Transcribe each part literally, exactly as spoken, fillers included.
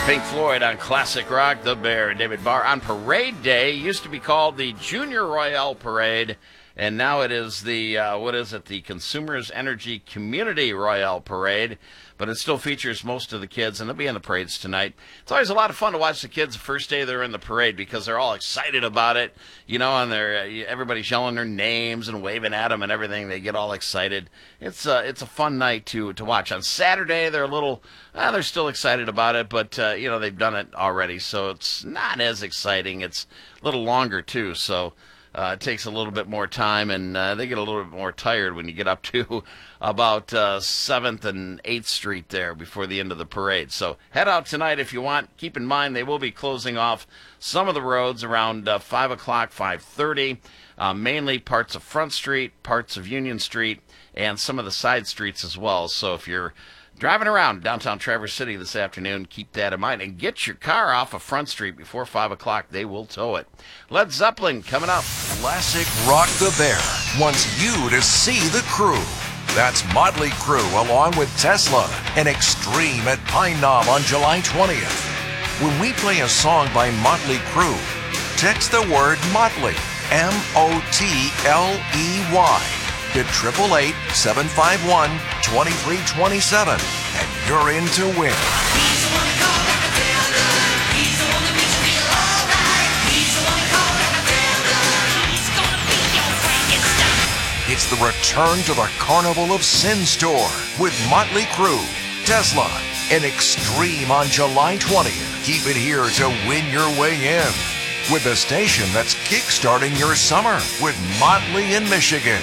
Pink Floyd on Classic Rock, The Bear, David Barr. On Parade Day, used to be called the Junior Royale Parade, and now it is the, uh, what is it, the Consumers Energy Community Royale Parade, but it still features most of the kids, and they'll be in the parades tonight. It's always a lot of fun to watch the kids the first day they're in the parade because they're all excited about it, you know, and they're, everybody's yelling their names and waving at them and everything. They get all excited. It's a, it's a fun night to, to watch. On Saturday, they're a little, uh, they're still excited about it, but, uh, you know, they've done it already, so it's not as exciting. It's a little longer, too, so Uh, it takes a little bit more time, and uh, they get a little bit more tired when you get up to about uh, seventh and eighth Street there before the end of the parade. So head out tonight if you want. Keep in mind they will be closing off some of the roads around uh, five o'clock, five thirty, uh, mainly parts of Front Street, parts of Union Street, and some of the side streets as well. So if you're driving around downtown Traverse City this afternoon, keep that in mind. And get your car off of Front Street before five o'clock. They will tow it. Led Zeppelin coming up. Classic Rock the Bear wants you to see the crew. That's Motley Crue along with Tesla and Extreme at Pine Knob on July twentieth. When we play a song by Motley Crue, text the word Motley, M O T L E Y, to triple eight, seven five one, two three two seven, and you're in to win. He's the one that called like a tender. He's the one that makes you feel alright. He's the one that called like a tender. He's gonna be your Frankenstein. It's the return to the Carnival of Sin store with Motley Crue, Tesla, and Extreme on July twentieth. Keep it here to win your way in with the station that's kickstarting your summer with Motley in Michigan.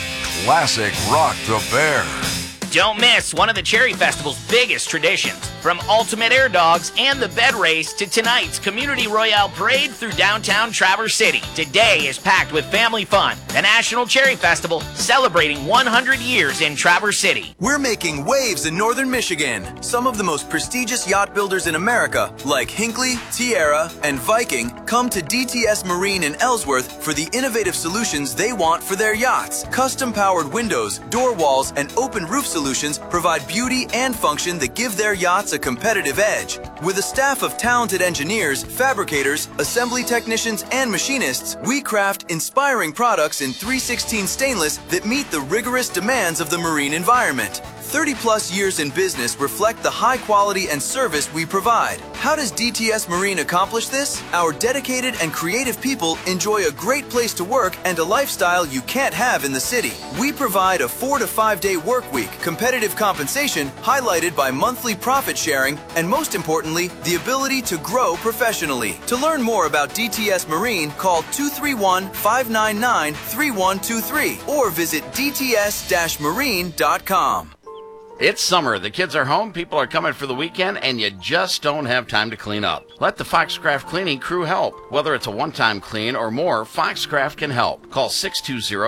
Classic Rock the Bear. Don't miss one of the Cherry Festival's biggest traditions. From Ultimate Air Dogs and the Bed Race to tonight's Community Royale Parade through downtown Traverse City. Today is packed with family fun. The National Cherry Festival celebrating one hundred years in Traverse City. We're making waves in northern Michigan. Some of the most prestigious yacht builders in America, like Hinckley, Tierra, and Viking, come to D T S Marine in Ellsworth for the innovative solutions they want for their yachts. Custom-powered windows, door walls, and open roof solutions provide beauty and function that give their yachts a competitive edge. With a staff of talented engineers, fabricators, assembly technicians, and machinists, we craft inspiring products in three sixteen stainless that meet the rigorous demands of the marine environment. thirty plus years in business reflect the high quality and service we provide. How does D T S Marine accomplish this? Our dedicated and creative people enjoy a great place to work and a lifestyle you can't have in the city. We provide a four to five day work week, competitive compensation highlighted by monthly profit sharing, and most importantly, the ability to grow professionally. To learn more about D T S Marine, call two three one, five nine nine, three one two three or visit d t s dash marine dot com. It's summer, the kids are home, people are coming for the weekend, and you just don't have time to clean up. Let the Foxcraft cleaning crew help. Whether it's a one-time clean or more, Foxcraft can help. Call six two zero,